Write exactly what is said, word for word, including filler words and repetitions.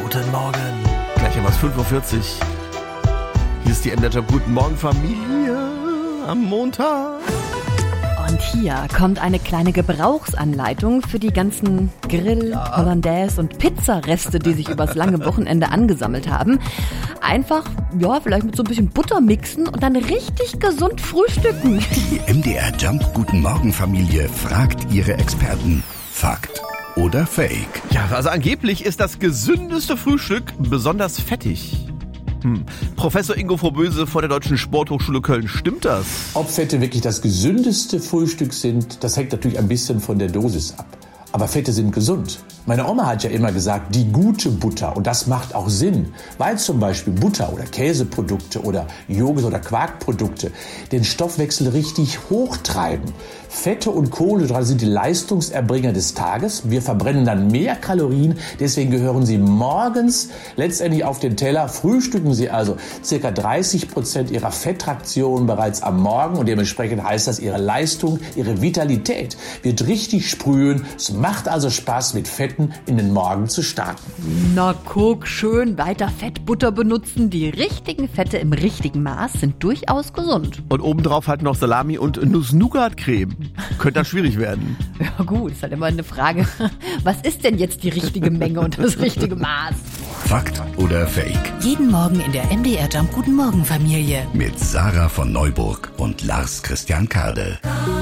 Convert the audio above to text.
Guten Morgen. Gleich haben wir es fünf Uhr vierzig. Hier ist die M D R Jump. Guten Morgen, Familie. Am Montag. Und hier kommt eine kleine Gebrauchsanleitung für die ganzen Grill-, ja. Hollandaise- und Pizzareste, die sich übers lange Wochenende angesammelt haben. Einfach, ja, vielleicht mit so ein bisschen Butter mixen und dann richtig gesund frühstücken. Die M D R Jump Guten Morgen Familie fragt ihre Experten. Fakt oder Fake? Ja, also angeblich ist das gesündeste Frühstück besonders fettig. Hm. Professor Ingo Froböse von der Deutschen Sporthochschule Köln, stimmt das? Ob Fette wirklich das gesündeste Frühstück sind, das hängt natürlich ein bisschen von der Dosis ab. Aber Fette sind gesund. Meine Oma hat ja immer gesagt, die gute Butter. Und das macht auch Sinn, weil zum Beispiel Butter oder Käseprodukte oder Joghurt- oder Quarkprodukte den Stoffwechsel richtig hochtreiben. Fette und Kohlenhydrate sind die Leistungserbringer des Tages. Wir verbrennen dann mehr Kalorien, deswegen gehören sie morgens letztendlich auf den Teller. Frühstücken Sie also ca. dreißig Prozent Ihrer Fettraktion bereits am Morgen und dementsprechend heißt das, Ihre Leistung, Ihre Vitalität wird richtig sprühen. Es macht also Spaß, mit Fetten in den Morgen zu starten. Na guck, schön weiter Fettbutter benutzen. Die richtigen Fette im richtigen Maß sind durchaus gesund. Und obendrauf halt noch Salami und Nuss-Nougat-Creme. Könnte das schwierig werden. Ja gut, ist halt immer eine Frage, was ist denn jetzt die richtige Menge und das richtige Maß? Fakt oder Fake? Jeden Morgen in der M D R Jump Guten Morgen Familie. Mit Sarah von Neuburg und Lars Christian Kade.